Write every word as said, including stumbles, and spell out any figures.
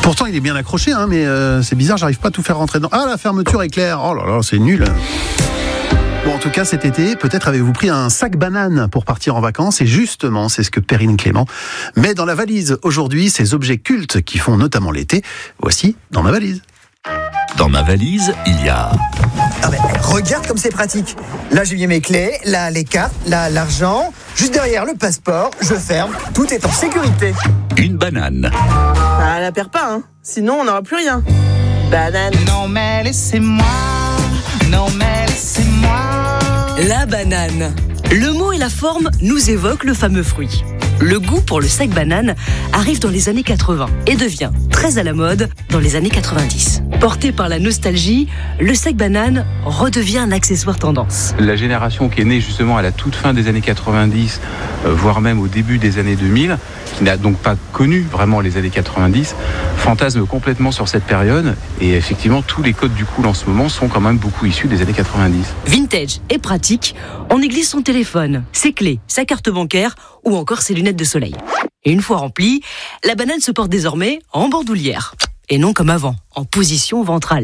Pourtant, il est bien accroché, hein, mais euh, c'est bizarre, j'arrive pas à tout faire rentrer dedans. Ah, la fermeture éclair. Oh là là, c'est nul. Bon, en tout cas, cet été, peut-être avez-vous pris un sac banane pour partir en vacances. Et justement, c'est ce que Perrine Clément met dans la valise. Aujourd'hui, ces objets cultes qui font notamment l'été. Voici dans ma valise. Dans ma valise, il y a... Ah ben, regarde comme c'est pratique. Là, j'ai mis mes clés, là, les cartes, là, l'argent. Juste derrière, le passeport. Je ferme. Tout est en sécurité. Une banane. Ah, la perds pas, hein. Sinon, on n'aura plus rien. Banane. Non mais laissez-moi, non mais laissez-moi. La banane. Le mot et la forme nous évoquent le fameux fruit. Le goût pour le sac banane arrive dans les années quatre-vingts et devient très à la mode dans les années quatre-vingt-dix. Porté par la nostalgie, le sac banane redevient un accessoire tendance. La génération qui est née justement à la toute fin des années quatre-vingt-dix, euh, voire même au début des années deux mille, qui n'a donc pas connu vraiment les années quatre-vingt-dix, fantasme complètement sur cette période. Et effectivement, tous les codes du cool en ce moment sont quand même beaucoup issus des années quatre-vingt-dix. Vintage et pratique, on y glisse son téléphone, ses clés, sa carte bancaire ou encore ses lunettes de soleil. Et une fois remplie, la banane se porte désormais en bandoulière. Et non comme avant, en position ventrale.